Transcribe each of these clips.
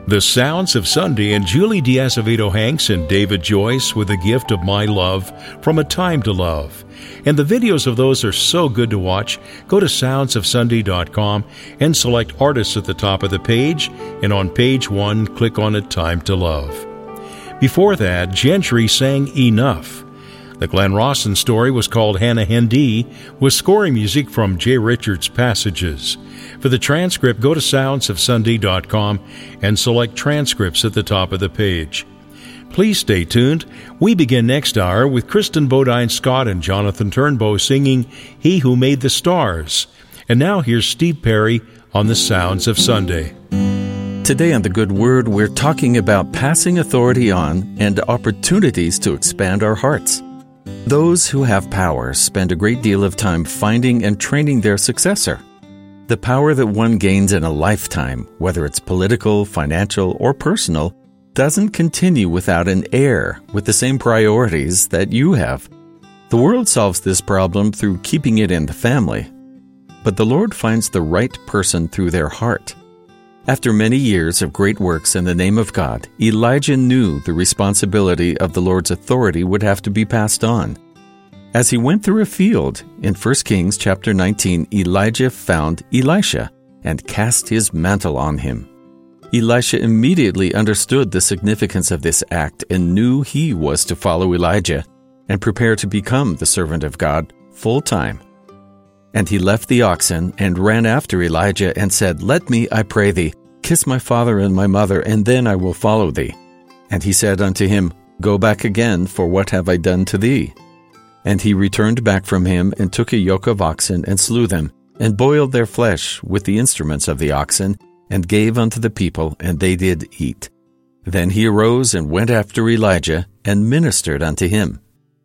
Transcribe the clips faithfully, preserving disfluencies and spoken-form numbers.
The Sounds of Sunday and Julie Diazevedo Hanks and David Joyce with a gift of My Love from A Time to Love. And the videos of those are so good to watch. Go to sounds of sunday dot com and select Artists at the top of the page, and on page one, click on A Time to Love. Before that, Gentry sang Enough. The Glenn Rawson story was called Hannah Hendee, with scoring music from Jay Richards' Passages. For the transcript, go to sounds of sunday dot com and select Transcripts at the top of the page. Please stay tuned. We begin next hour with Kristen Bodine Scott and Jonathan Turnbow singing He Who Made the Stars. And now here's Steve Perry on the Sounds of Sunday. Today on The Good Word, we're talking about passing authority on and opportunities to expand our hearts. Those who have power spend a great deal of time finding and training their successor. The power that one gains in a lifetime, whether it's political, financial, or personal, doesn't continue without an heir with the same priorities that you have. The world solves this problem through keeping it in the family, but the Lord finds the right person through their heart. After many years of great works in the name of God, Elijah knew the responsibility of the Lord's authority would have to be passed on. As he went through a field, in First Kings chapter nineteen, Elijah found Elisha and cast his mantle on him. Elisha immediately understood the significance of this act and knew he was to follow Elijah and prepare to become the servant of God full time. And he left the oxen and ran after Elijah and said, "Let me, I pray thee, kiss my father and my mother, and then I will follow thee." And he said unto him, "Go back again, for what have I done to thee?" And he returned back from him, and took a yoke of oxen, and slew them, and boiled their flesh with the instruments of the oxen, and gave unto the people, and they did eat. Then he arose and went after Elijah, and ministered unto him.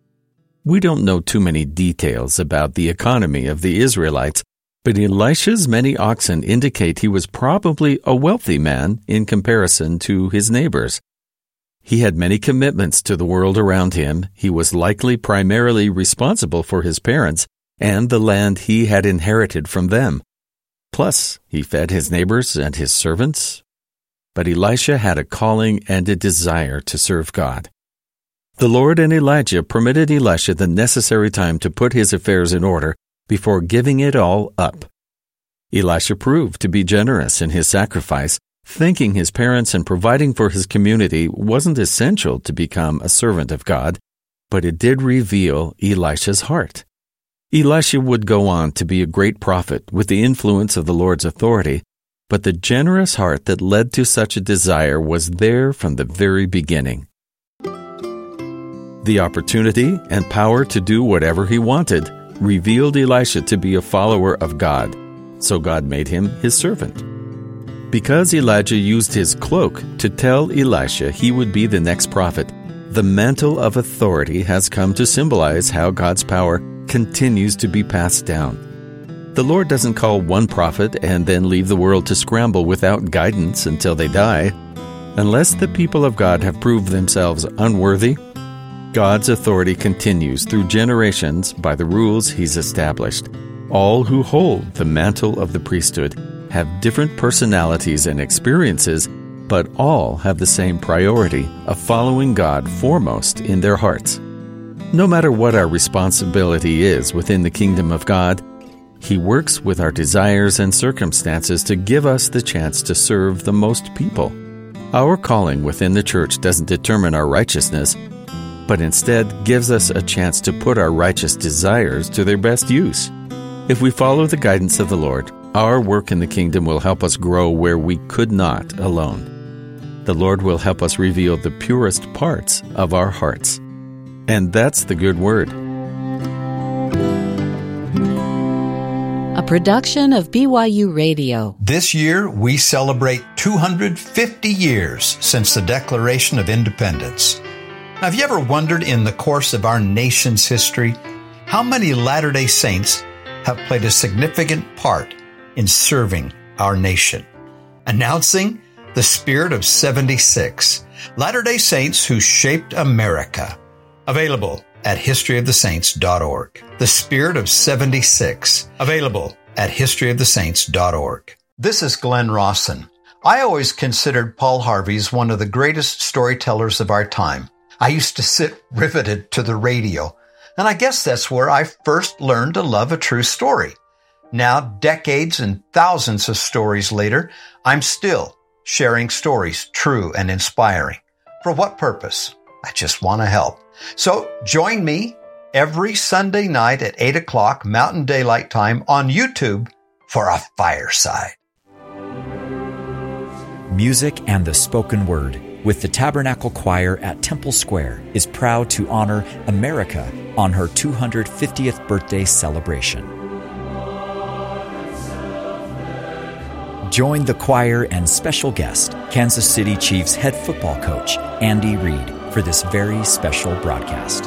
We don't know too many details about the economy of the Israelites, but Elisha's many oxen indicate he was probably a wealthy man in comparison to his neighbors. He had many commitments to the world around him. He was likely primarily responsible for his parents and the land he had inherited from them. Plus, he fed his neighbors and his servants. But Elisha had a calling and a desire to serve God. The Lord and Elijah permitted Elisha the necessary time to put his affairs in order before giving it all up. Elisha proved to be generous in his sacrifice, thanking his parents and providing for his community wasn't essential to become a servant of God, but it did reveal Elisha's heart. Elisha would go on to be a great prophet with the influence of the Lord's authority, but the generous heart that led to such a desire was there from the very beginning. The opportunity and power to do whatever he wanted revealed Elisha to be a follower of God, so God made him his servant. Because Elijah used his cloak to tell Elisha he would be the next prophet, the mantle of authority has come to symbolize how God's power continues to be passed down. The Lord doesn't call one prophet and then leave the world to scramble without guidance until they die. Unless the people of God have proved themselves unworthy, God's authority continues through generations by the rules He's established. All who hold the mantle of the priesthood have different personalities and experiences, but all have the same priority of following God foremost in their hearts. No matter what our responsibility is within the kingdom of God, He works with our desires and circumstances to give us the chance to serve the most people. Our calling within the church doesn't determine our righteousness, but instead gives us a chance to put our righteous desires to their best use. If we follow the guidance of the Lord, our work in the kingdom will help us grow where we could not alone. The Lord will help us reveal the purest parts of our hearts. And that's the good word. A production of B Y U Radio. This year, we celebrate two hundred fifty years since the Declaration of Independence. Now, have you ever wondered in the course of our nation's history how many Latter-day Saints have played a significant part in serving our nation? Announcing the Spirit of seventy-six, Latter-day Saints who shaped America. Available at history of the saints dot org. The Spirit of seventy-six. Available at history of the saints dot org. This is Glenn Rawson. I always considered Paul Harvey as one of the greatest storytellers of our time. I used to sit riveted to the radio, and I guess that's where I first learned to love a true story. Now, decades and thousands of stories later, I'm still sharing stories true and inspiring. For what purpose? I just want to help. So join me every Sunday night at eight o'clock Mountain Daylight Time on YouTube for a fireside. Music and the Spoken Word with the Tabernacle Choir at Temple Square is proud to honor America on her two hundred fiftieth birthday celebration. Join the choir and special guest, Kansas City Chiefs head football coach Andy Reid, for this very special broadcast.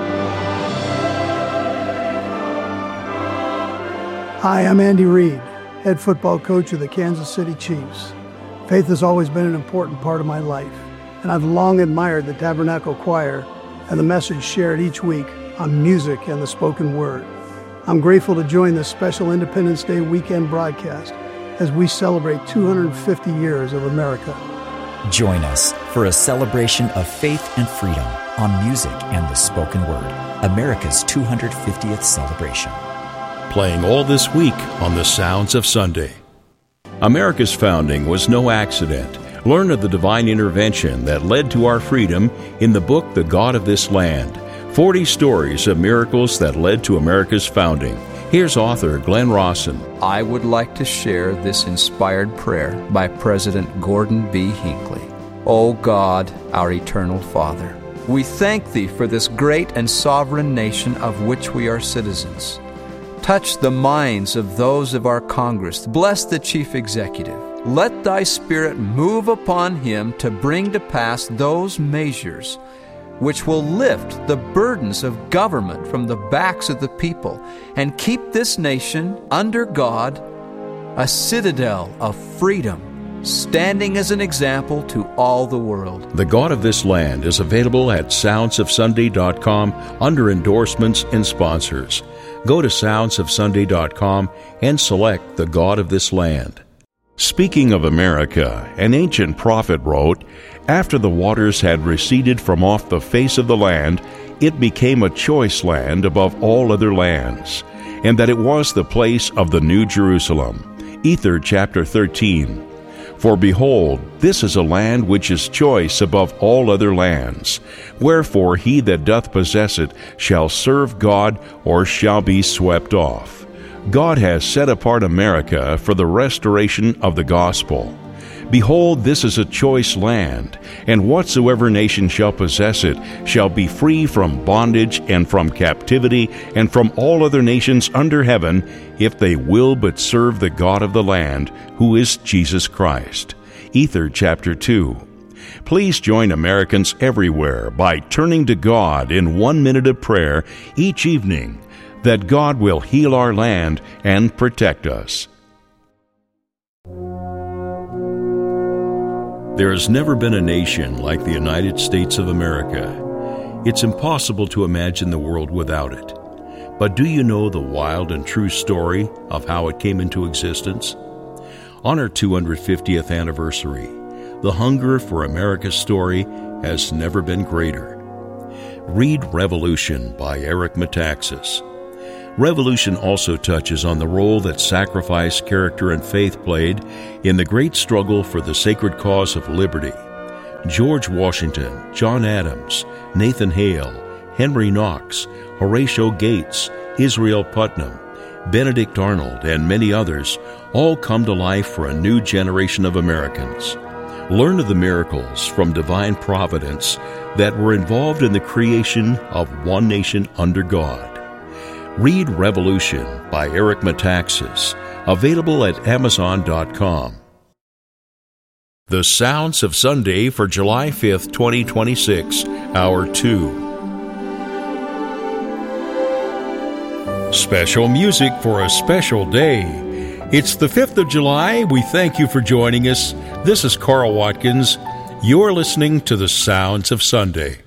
Hi, I'm Andy Reid, head football coach of the Kansas City Chiefs. Faith has always been an important part of my life, and I've long admired the Tabernacle Choir and the message shared each week on music and the spoken word. I'm grateful to join this special Independence Day weekend broadcast as we celebrate two hundred fifty years of America. Join us for a celebration of faith and freedom on music and the spoken word, America's two hundred fiftieth celebration. Playing all this week on the Sounds of Sunday. America's founding was no accident. Learn of the divine intervention that led to our freedom in the book The God of This Land. forty stories of miracles that led to America's founding. Here's author Glenn Rawson. I would like to share this inspired prayer by President Gordon B. Hinckley. O God, our eternal Father, we thank Thee for this great and sovereign nation of which we are citizens. Touch the minds of those of our Congress. Bless the Chief Executive. Let Thy Spirit move upon him to bring to pass those measures which will lift the burdens of government from the backs of the people and keep this nation under God, a citadel of freedom, standing as an example to all the world. The God of This Land is available at sounds of sunday dot com under endorsements and sponsors. Go to sounds of sunday dot com and select The God of This Land. Speaking of America, an ancient prophet wrote, "After the waters had receded from off the face of the land, it became a choice land above all other lands, and that it was the place of the New Jerusalem." Ether chapter thirteen. For behold, this is a land which is choice above all other lands. Wherefore he that doth possess it shall serve God, or shall be swept off. God has set apart America for the restoration of the gospel. Behold, this is a choice land, and whatsoever nation shall possess it shall be free from bondage and from captivity and from all other nations under heaven, if they will but serve the God of the land, who is Jesus Christ. Ether chapter two. Please join Americans everywhere by turning to God in one minute of prayer each evening, that God will heal our land and protect us. There has never been a nation like the United States of America. It's impossible to imagine the world without it. But do you know the wild and true story of how it came into existence? On our two hundred fiftieth anniversary, the hunger for America's story has never been greater. Read Revolution by Eric Metaxas. Revolution also touches on the role that sacrifice, character, and faith played in the great struggle for the sacred cause of liberty. George Washington, John Adams, Nathan Hale, Henry Knox, Horatio Gates, Israel Putnam, Benedict Arnold, and many others all come to life for a new generation of Americans. Learn of the miracles from divine providence that were involved in the creation of one nation under God. Read Revolution by Eric Metaxas, available at amazon dot com. The Sounds of Sunday for July fifth, twenty twenty-six, Hour two. Special music for a special day. It's the fifth of July. We thank you for joining us. This is Carl Watkins. You're listening to The Sounds of Sunday.